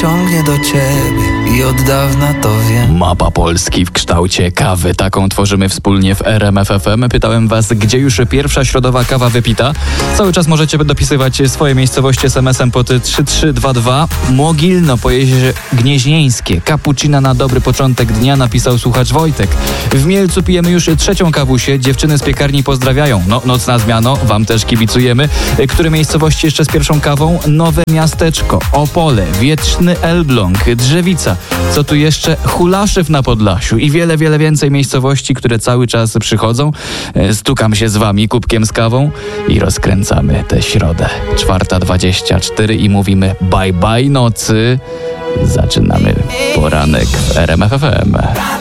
ciągnie do ciebie i od dawna to wiem. Mapa Polski w kształcie kawy. Taką tworzymy wspólnie w RMF FM. Pytałem was, gdzie już pierwsza środowa kawa wypita. Cały czas możecie dopisywać swoje miejscowości SMS-em pod 3322. Mogilno, Pojezierze Gnieźnieńskie. Cappuccina na dobry początek dnia, napisał słuchacz Wojtek. W Mielcu pijemy już trzecią kawusię. Dziewczyny z piekarni pozdrawiają. No, nocna zmiano, wam też kibicujemy. Które miejscowości jeszcze z pierwszą kawą? Nowe Miasteczko, Opole, Wieczny Elbląg, Drzewica. Co tu jeszcze? Hulaszew na Podlasiu i wiele, wiele więcej miejscowości, które cały czas przychodzą. Stukam się z wami kubkiem z kawą i rozkręcamy tę środę. 4:24 i mówimy bye bye nocy. Zaczynamy poranek w RMF FM.